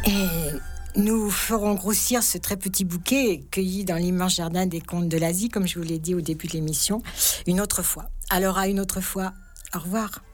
Et nous ferons grossir ce très petit bouquet cueilli dans l'immense jardin des contes de l'Asie, comme je vous l'ai dit au début de l'émission, une autre fois. Alors à une autre fois, au revoir.